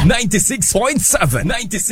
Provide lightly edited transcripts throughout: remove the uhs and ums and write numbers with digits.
96.7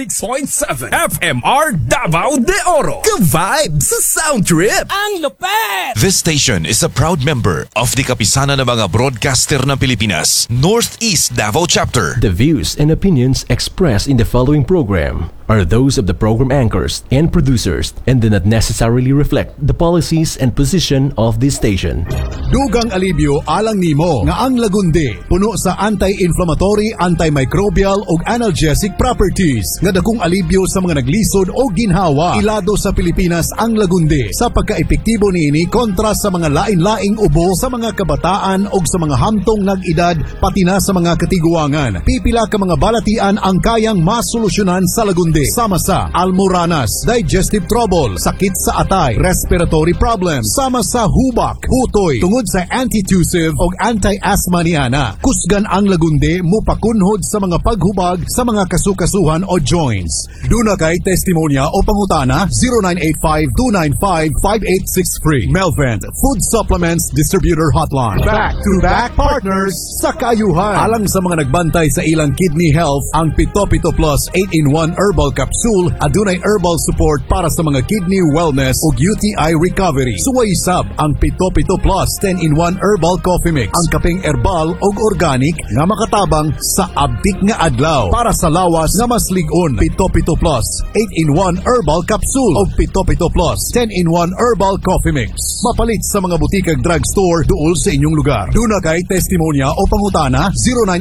FMR Davao de Oro. Ka-vibe sa sound trip. Ang lupet! This station is a proud member of the Kapisanan ng mga Broadcaster ng Pilipinas, Northeast Davao Chapter. The views and opinions expressed in the following program are those of the program anchors and producers and do not necessarily reflect the policies and position of this station. Dugang alibyo alang nimo nga ang Lagundi puno sa anti-inflammatory, antimicrobial ug analgesic properties nga dagkong alibyo sa mga naglisod o ginhawa. Ilado sa Pilipinas ang Lagundi sa pagka-epektibo niini kontra sa mga lain-laing ubo sa mga kabataan ug sa mga hamtong nag-edad pati na sa mga katiguangan. Pipila ka mga balatian ang kayang masolusyonan sa Lagundi. Sama sa almoranas, digestive trouble, sakit sa atay, respiratory problems, sama sa hubak, hutoy, tungod sa antitussive o anti-asthma niana. Kusgan ang Lagundi mupakunhod sa mga paghubag sa mga kasukasuhan o joints. Duna kay testimonya o pangutana 0985-295-5863. Melvent Food Supplements Distributor Hotline. Back-to-back partners sa kayuhan. Alang sa mga nagbantay sa ilang kidney health, ang Pito Pito Plus 8-in-1 Herbal Capsule adunay herbal support para sa mga kidney wellness ug UTI recovery. Suway sab ang Pito Pito Plus 10-in-1 Herbal Coffee Mix, ang kapeng herbal ug organic nga makatabang sa abtik nga adlaw para sa lawas nga mas lig-on. Pito Pito Plus 8-in-1 Herbal Capsule ug Pito Pito Plus 10-in-1 Herbal Coffee Mix. Mapalit sa mga butikag drugstore duol sa inyong lugar. Duna kay testimonya o pangutana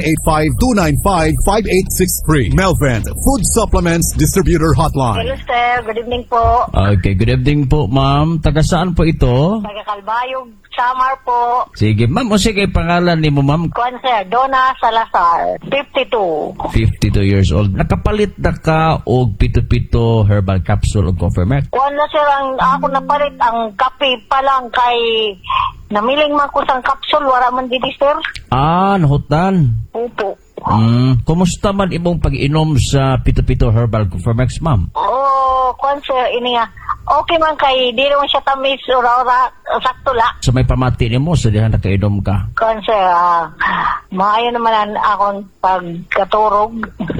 0985-295-5863. Melvent Food Supplements Distributor Hotline. Hello sir, good evening po. Okay, good evening po ma'am. Taga saan po ito? Taga Calbayog, Samar po. Sige ma'am, o sige pangalan ni mo ma'am? Kuan sir, Donna Salazar, 52. 52 years old. Nakapalit na ka og pito-pito herbal capsule o coffee mix? Kuan na sir, ang ako napalit ang kape pa lang kay namiling man ko sang capsule, wala man didi sir. Nahutan. Opo. Kumusta man imong pag-inom sa pito-pito herbal coffee mix ma'am? Kuan sir, ini nga. Okay man kay di naman siya tamis, ura-ura, sakto la. So may pamati ni mo sa dihan nakainom ka? Kuan sir, maayo naman akong pagkaturog.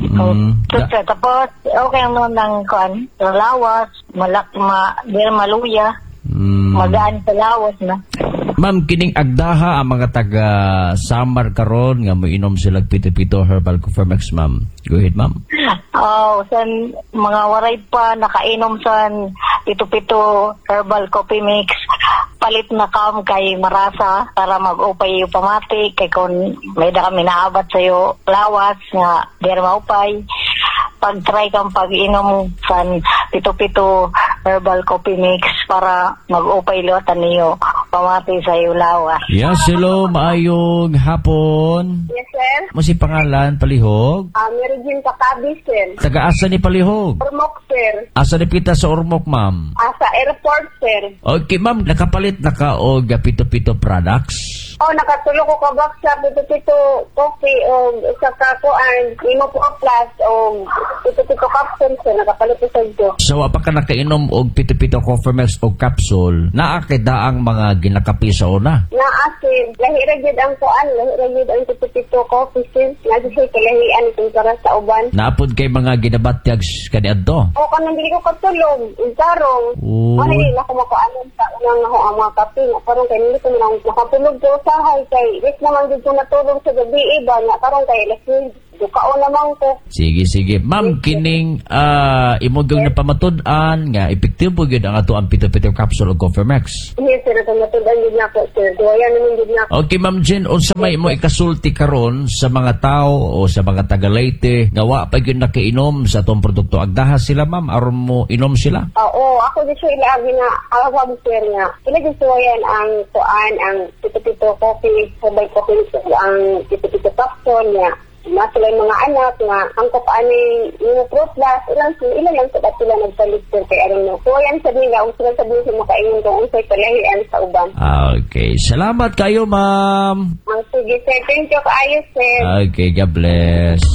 Tapos, okay naman ng kuan, lawas, di na maluya, magaan sa lawas na. Ma'am, kining agdaha ang mga taga Samar karon nga moinom sila pito-pito herbal coffee mix ma'am. Go ahead ma'am. San mga waray pa nakainom san pito-pito herbal coffee mix. Palit na kam kay marasa para mag-upay yung pamati kay kung may da kami naabat sa'yo lawas nga di na maupay. Pag-try kang pag-inom san pito-pito herbal coffee mix para mag-upay liwatan niyo pamati sa iyo lawas. Yes, hello, maayong hapon. Yes, sir. Mo si pangalan, Palihog? Mary Jean Pakabi, sir. Taga-asa ni Palihog? Ormoc, sir. Asa ni pita sa Ormoc, ma'am? Sa airport, sir. Okay, ma'am, nakapalit na ka o pito-pito products? Nakatulo ko ka box sa pito-pito coffee o sa kakuan, imo po plus o pito-pito capsule, sir. Nakapalit ko sa iyo. So, apa ka nakainom og pito-pito coffee mix o capsule, naakida ang mga ginakapi sa una? Naasin, lahira gid ang kuan, lahira gid ang pito-pito coffee, sir. Nagsiya kalahian itong para sa uban. Naapod kay mga ginabatyag kaniadto? Kanang dili ko katulog, tarong. Hindi na ko makuanon sa unang ang mga kape. Parang kay hindi ko na makatulog ko usahay kay wait naman dito natulog sa gabi iba nga karon kay lasing dukaon naman ko. Sige. Ma'am, kining imugong na pamatud-an nga epektibo gyud ang ato ang pito-pito capsule o coffee mix. Yes, sir, pamatud-an gyud nako, sir. Duayan naman gyud nako. Okay, Ma'am Jen, unsa may mo ikasulti karon sa mga tao o sa mga taga Leyte nga wa pa gyud nakainom sa atong produkto? Agdahas sila, ma'am, aron mo inom sila? Oo, ako di siya ilagi na awag, sir, nga ila gyud duayan ang kuan ang pito-pito coffee, sabay coffee ang pito-pito capsule nga masulay mga anak nga ang kapaani yung fruit plus ilan lang sa sila nagpalit kay aron mo. So yan sa nila usulan sa buhay makaingon kung unsay kalahian sa uban. Okay, salamat kayo ma'am. Sige sir, thank you kaayo sir. Okay, God bless.